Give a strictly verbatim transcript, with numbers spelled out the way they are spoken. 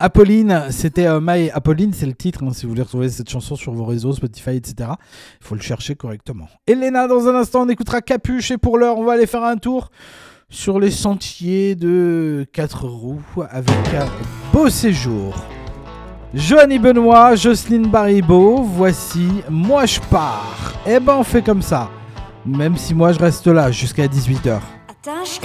Apolline, c'était euh, My Apolline, c'est le titre, hein, si vous voulez retrouver cette chanson sur vos réseaux, Spotify, et cetera. Il faut le chercher correctement. Elena, dans un instant, on écoutera Capuche, et pour l'heure, on va aller faire un tour sur les sentiers de quatre roues avec un beau séjour. Joanny Benoît, Jocelyne Baribeau, voici Moi je pars. Eh ben on fait comme ça, même si moi je reste là jusqu'à dix-huit heures. Attends,